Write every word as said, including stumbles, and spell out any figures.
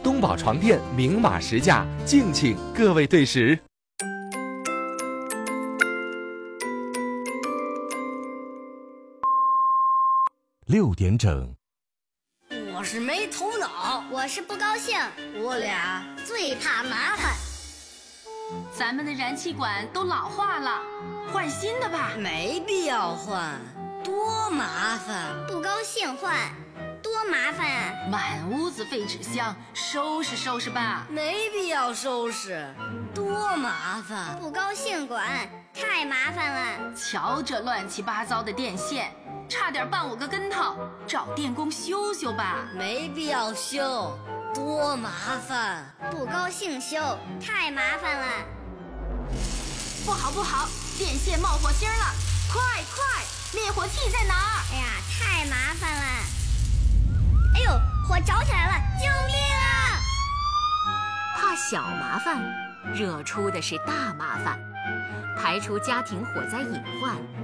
东宝床垫明码实价，敬请各位对时。 六点整。 我是没头脑， 我是不高兴， 我俩最怕麻烦。 咱们的燃气管都老化了，换新的吧。 没必要换，多麻烦。 不高兴换，多麻烦啊！ 满屋子废纸箱，收拾收拾吧。 没必要收拾，多麻烦。 不高兴管，太麻烦了。 瞧这乱七八糟的电线，差点绊我个跟头，找电工修修吧。 没必要修，多麻烦。 不高兴修，太麻烦了。 不好不好，电线冒火星了，快快，灭火器在哪儿？ 哎呀，太麻烦了。哎呦，火着起来了，救命啊！ 怕小麻烦，惹出的是大麻烦，排除家庭火灾隐患。